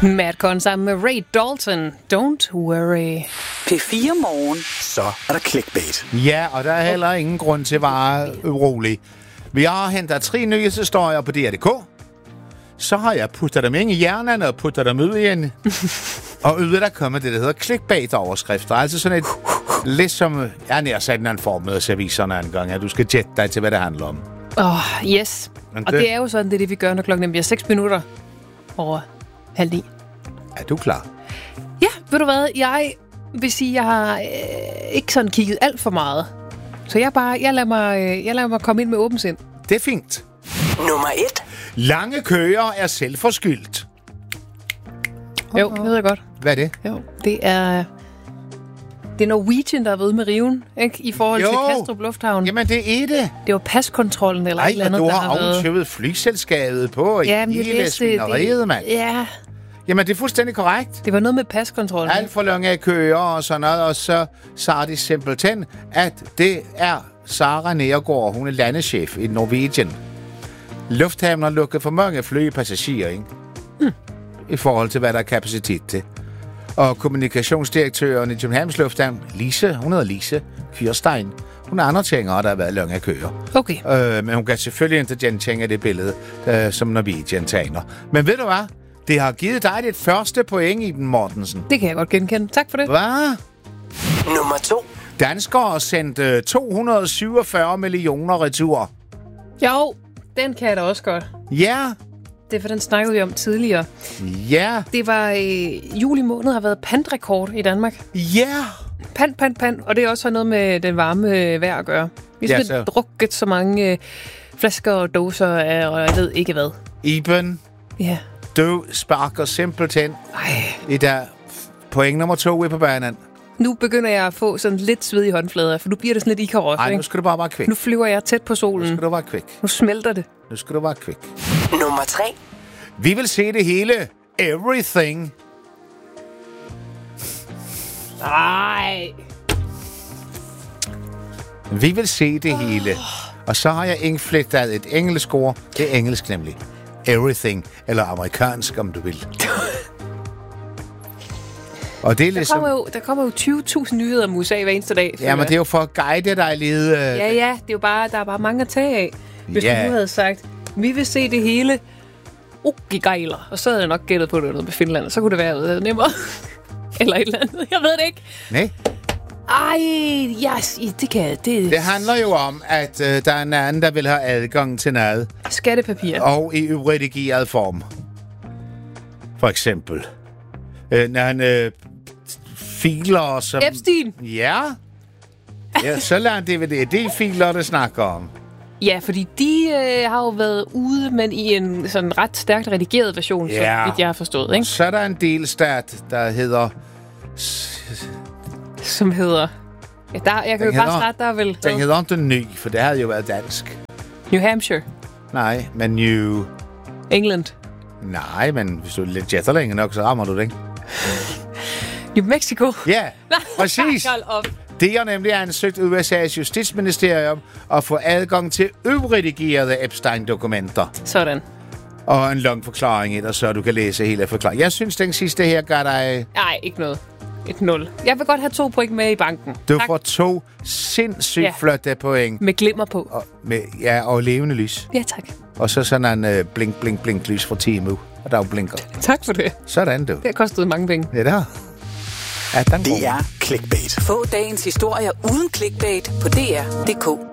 Madcon sammen med Ray Dalton. Don't worry. P4 Morgen. Så er der clickbait. Ja, og der er heller ingen grund til at være urolig. Vi har hentet 3 nyhedshistorier på DR.dk. Så har jeg puttet dem ind i hjernen og puttet dem ud igen. Og ud der kommer det, der hedder clickbait-overskrifter. Altså sådan et, lidt som, jeg har sat en form med aviserne en gang, at du skal jette dig til, hvad det handler om. Yes. Og det er jo sådan, det vi gør, når klokken bliver 6 minutter over 8:30. Er du klar? Ja, ved du hvad? Jeg vil sige, jeg har ikke sådan kigget alt for meget. Så jeg lader mig komme ind med åbent sind. Det er fint. Nummer 1. Lange køer er selvforskyldt. Jo, det ved jeg godt. Hvad er det? Jo, det er Norwegian, der har været med riven, ikke? I forhold til Kastrup Lufthavn. Jamen, det er det. Det var paskontrollen eller et eller andet, du der har har været... afkøbet flyselskabet på hele svineriet, mand. Ja. Jamen, det er fuldstændig korrekt. Det var noget med paskontrollen. Alt for lange køer og sådan noget, og så sagde de simpelthen, at det er Sara Nergård, hun er landeschef i Norwegian. Lufthavnen har lukket for mange flypassagerer, ikke? I forhold til, hvad der er kapacitet til. Og kommunikationsdirektøren i Københavns Lufthavn, hun hedder Lise Kyrstein. Hun er andre ting, der har været lange køer. Okay. Men hun kan selvfølgelig ikke genkende det billede, som Norwegian tegner. Men ved du hvad? Det har givet dig dit første point, Iben Mortensen. Det kan jeg godt genkende. Tak for det. Hvad? Nummer 2. Danskere sendte 247 millioner retur. Jo, den kan jeg da også godt. Ja. Det er for den snakkede vi om tidligere. Ja. Det var juli måned har været pantrekord i Danmark. Ja. Pant. Og det er også noget med den varme vejr at gøre. Vi har drukket så mange flasker og dåser af, og jeg ved ikke hvad. Iben. Ja. Du sparker simpelthen i dag. Point nummer 2 på banen. Nu begynder jeg at få sådan lidt sved i håndflader, for nu bliver det sådan lidt ikarot. Nej, nu skal du bare være kvik. Nu flyver jeg tæt på solen. Nu skal du være kvik. Nu smelter det. Nu skal du være kvik. Nummer 3. Vi vil se det hele. Everything. Nej. Vi vil se det hele. Og så har jeg indflettet et engelsk ord. Det er engelsk nemlig. Everything. Eller amerikansk, om du vil. Og det er ligesom... Der kommer jo 20.000 nyheder om USA hver eneste dag. Ja, men det er jo for at guide dig lidt. Ja, det er jo bare, der er bare mange at tage af. Hvis du nu havde sagt, vi vil se det hele. Gejler. Og så havde jeg nok gættet på det noget med Finland. Så kunne det være nemmere. Eller et eller andet. Jeg ved det ikke. Nej. Det handler jo om, at der er en anden, der vil have adgang til noget. Skattepapir. Og i uredigeret form. For eksempel. Når han filer som... Epstein. Ja. Ja, så lader han det filer, der snakker om. Ja, fordi de har jo været ude, men i en sådan ret stærkt redigeret version, så vidt jeg har forstået, ikke? Så er der en delstat, der hedder... Som hedder... Ja, jeg kan jo bare starte, der vel... Den hedder ikke ny, for det havde jo været dansk. New Hampshire. Nej, men New... England. Nej, men hvis du er lidt jetter længe nok, så rammer du det, ikke? New Mexico. Ja, præcis. Hold op. Det har nemlig ansøgt USA's justitsministerium at få adgang til uredigerede Epstein-dokumenter. Sådan. Og en lang forklaring i der, så du kan læse hele forklaringen. Jeg synes, den sidste her gør dig... Nej, ikke noget. Et 0. Jeg vil godt have 2 point med i banken. Du får 2 sindssygt flotte point. Med glimmer på. Og levende lys. Ja, tak. Og så sådan en blink lys fra Temu. Og der er jo blinker. Tak for det. Sådan, du. Det har kostet mange penge. Ja, der. Det er clickbait. Få dagens historier uden clickbait på dr.dk.